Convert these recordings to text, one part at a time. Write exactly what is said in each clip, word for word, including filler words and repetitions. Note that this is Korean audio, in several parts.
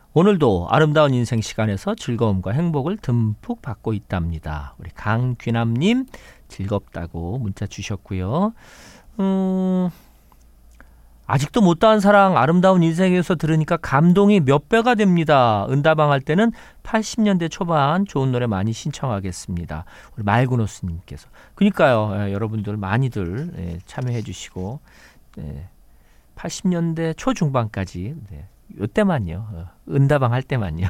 오늘도 아름다운 인생 시간에서 즐거움과 행복을 듬뿍 받고 있답니다. 우리 강귀남님 즐겁다고 문자 주셨고요. 음, 아직도 못다한 사랑 아름다운 인생에서 들으니까 감동이 몇 배가 됩니다. 은다방 할 때는 팔십 년대 초반 좋은 노래 많이 신청하겠습니다. 우리 말구노스님께서. 그러니까요. 예, 여러분들 많이들 예, 참여해 주시고 예, 팔십 년대 초중반까지 네, 요때만요. 어, 은다방 할 때만요.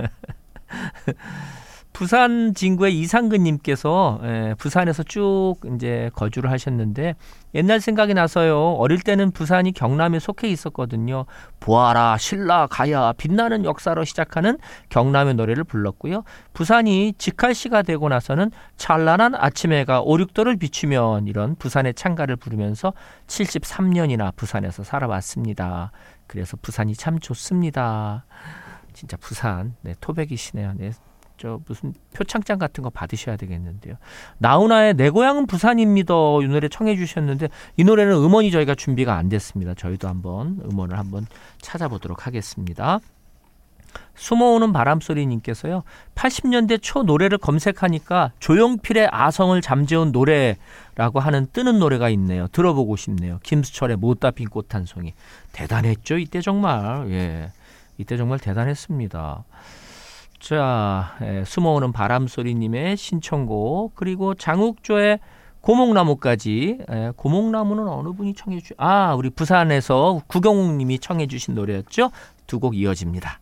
부산 진구의 이상근님께서 예, 부산에서 쭉 이제 거주를 하셨는데 옛날 생각이 나서요. 어릴 때는 부산이 경남에 속해 있었거든요. 보아라 신라 가야 빛나는 역사로 시작하는 경남의 노래를 불렀고요. 부산이 직할시가 되고 나서는 찬란한 아침 해가 오륙도를 비추면 이런 부산의 찬가를 부르면서 칠십삼 년이나 부산에서 살아왔습니다. 그래서 부산이 참 좋습니다. 진짜 부산 네, 토백이시네요. 네. 저 무슨 표창장 같은 거 받으셔야 되겠는데요. 나훈아의 내 고향은 부산입니다. 이 노래 청해 주셨는데 이 노래는 음원이 저희가 준비가 안 됐습니다. 저희도 한번 음원을 한번 찾아보도록 하겠습니다. 숨어오는 바람소리님께서요. 팔십 년대 초 노래를 검색하니까 조용필의 아성을 잠재운 노래라고 하는 뜨는 노래가 있네요. 들어보고 싶네요. 김수철의 못다 핀 꽃 한 송이. 대단했죠. 이때 정말. 예, 이때 정말 대단했습니다. 자, 예, 숨어오는 바람소리님의 신청곡 그리고 장욱조의 고목나무까지. 예, 고목나무는 어느 분이 청해 주? 아, 우리 부산에서 구경욱님이 청해 주신 노래였죠. 두 곡 이어집니다.